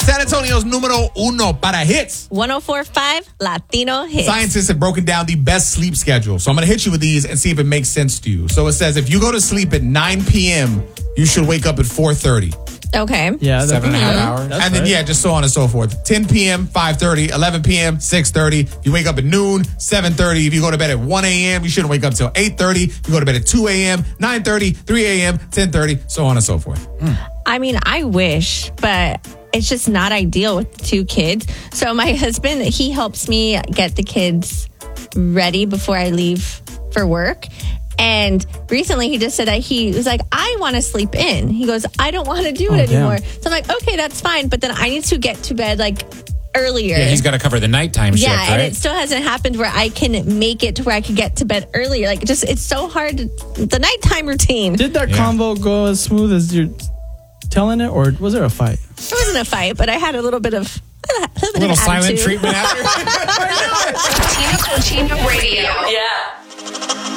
San Antonio's numero uno para hits. 104.5 Latino Hits. Scientists have broken down the best sleep schedule. So I'm going to hit you with these and see if it makes sense to you. So it says if you go to sleep at 9 p.m., you should wake up at 4:30. Okay. Yeah, 7.5 hours. And then, just so on and so forth. 10 p.m., 5:30, 11 p.m., 6:30. If you wake up at noon, 7:30. If you go to bed at 1 a.m., you shouldn't wake up till 8:30. If you go to bed at 2 a.m., 9:30, 3 a.m., 10:30, so on and so forth. I mean, I wish, but it's just not ideal with 2 kids. So my husband, he helps me get the kids ready before I leave for work. And recently he just said that he was like, I want to sleep in. He goes, I don't want to do it anymore. So I'm like, okay, that's fine. But then I need to get to bed like earlier. Yeah, he's got to cover the nighttime shift, right? And it still hasn't happened where I can make it to where I could get to bed earlier. Like, just, it's so hard. The nighttime routine. Did that convo go as smooth as you're telling it, or was there a fight? It wasn't a fight, but I had a little bit of A little silent attitude. treatment after. Tina Radio. Yeah.